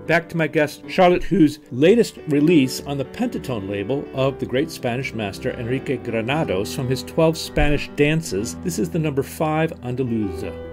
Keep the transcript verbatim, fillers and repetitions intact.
back to my guest, Charlotte Hu's latest release on the Pentatone label of the great Spanish master Enrique Granados from his twelve Spanish dances. This is the number five Andaluza.